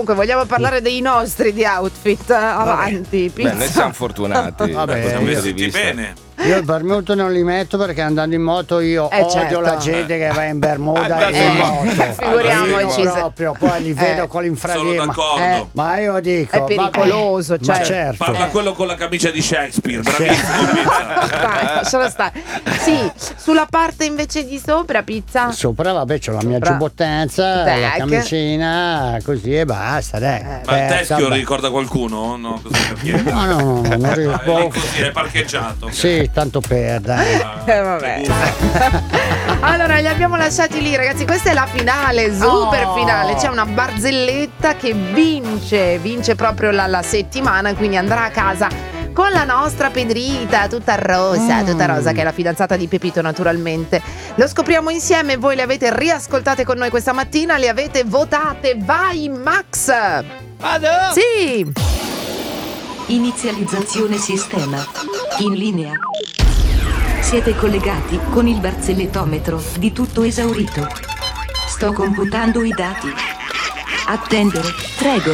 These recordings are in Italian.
Comunque vogliamo parlare dei nostri di outfit. Avanti, Beh, noi siamo fortunati. Vabbè, Vestiti bene. Io il vermouth non li metto perché andando in moto io odio certo. la gente che va in Bermuda Andando in in moto. Figuriamoci Io se- proprio, poi li vedo con Sono l'infradima. d'accordo. Ma io dico, È pericoloso, vabbè, cioè. ma certo. Parla quello con la camicia di Shakespeare, bravissimo. Dai, lascialo stare. Sì, sulla parte invece di sopra, pizza. Sopra vabbè c'ho la mia Sopra. giubbottenza, la Tac. camicina, così e basta, dai. Ma il teschio vabbè. ricorda qualcuno? No, così per chiedere. No, non È lì riesco. così, è parcheggiato. Sì, tanto per, dai. Vabbè. Allora, li abbiamo lasciati lì, ragazzi. Questa è la finale, super finale. C'è una barzelletta che vince proprio la settimana, quindi andrà a casa con la nostra Pedrita, tutta rosa, che è la fidanzata di Pepito, naturalmente. Lo scopriamo insieme, voi le avete riascoltate con noi questa mattina, le avete votate. Vai, Max! Vado? Sì! Inizializzazione sistema. In linea. Siete collegati con il barzellettometro di tutto esaurito. Sto computando i dati. Attendere, prego.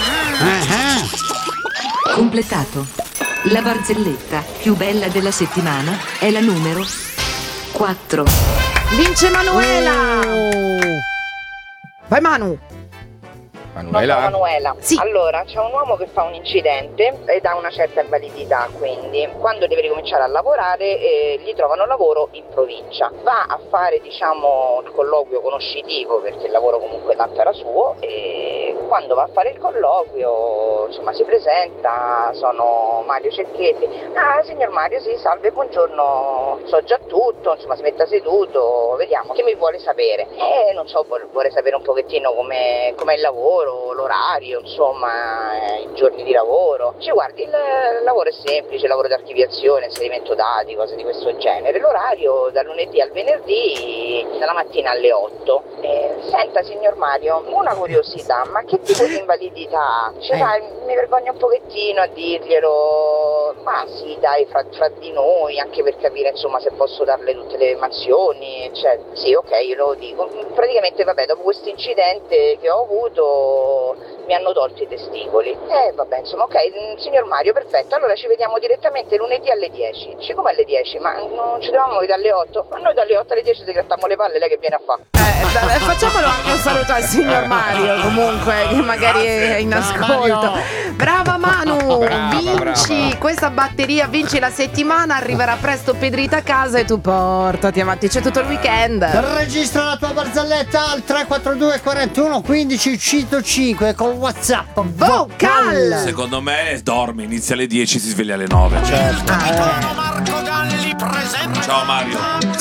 Completato. La barzelletta più bella della settimana è la numero 4. Vince Manuela! Vai, Manu! Manuela. Sì. Allora, c'è un uomo che fa un incidente ed ha una certa invalidità, quindi quando deve ricominciare a lavorare gli trovano lavoro in provincia. Va a fare, diciamo, il colloquio conoscitivo, perché il lavoro comunque tanto era suo, e quando va a fare il colloquio, insomma, si presenta, sono Mario Cecchetti. Ah, signor Mario, sì, salve, buongiorno, so già tutto, insomma, si metta seduto, vediamo, che mi vuole sapere? Non so, vuole sapere un pochettino com'è il lavoro, l'orario, insomma, i giorni di lavoro. Cioè, guardi, il lavoro è semplice, lavoro di archiviazione, inserimento dati, cose di questo genere. L'orario dal lunedì al venerdì, dalla mattina alle 8. Senta, signor Mario, una curiosità, ma che tipo di invalidità? Cioè, dai, mi vergogno un pochettino a dirglielo. Ma sì, dai, fra di noi, anche per capire, insomma, se posso darle tutte le mansioni, eccetera. Sì, ok, glielo dico. Praticamente, vabbè, dopo questo incidente che ho avuto, mi hanno tolto i testicoli. Vabbè, insomma, ok, signor Mario, perfetto. Allora ci vediamo direttamente lunedì alle 10. Dice, come alle 10? Ma non ci dovevamo vedere alle 8? Ma noi dalle 8 alle 10 ti grattiamo le palle, lei che viene a fare? Facciamolo anche un saluto al signor Mario, comunque, che magari è in ascolto. Brava Manu, vinci questa batteria, vinci la settimana, arriverà presto Pedrita a casa e tu portati avanti, c'è tutto il weekend. Registra la tua barzelletta al 342 41 15 105 con WhatsApp Vocal. Secondo me dorme, inizia alle 10, si sveglia alle 9. Certo. Marco Galli presenta. Ciao Mario.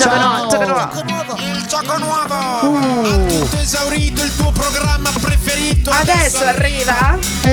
Il gioco nuovo. Ha tutto esaurito il tuo programma preferito. Adesso arriva